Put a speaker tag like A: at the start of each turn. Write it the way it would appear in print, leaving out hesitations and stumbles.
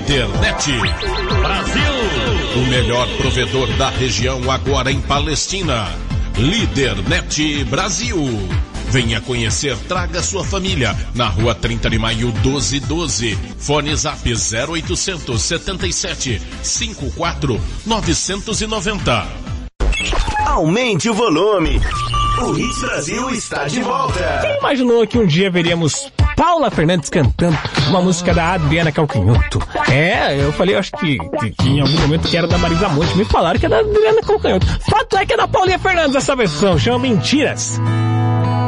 A: Lídernet Brasil. O melhor provedor da região agora em Palestina. Lídernet Brasil. Venha conhecer, traga sua família. Na rua 30 de maio 1212. Fone Zap 0800 77 54 990.
B: Aumente o volume. O Hits Brasil está de volta.
C: Quem imaginou que um dia veríamos Paula Fernandes cantando uma música da Adriana Calcanhoto? Eu falei, acho que em algum momento que era da Marisa Monte. Me falaram que é da Adriana Calcanhoto. Fato é que é da Paulinha Fernandes essa versão. Chama Mentiras.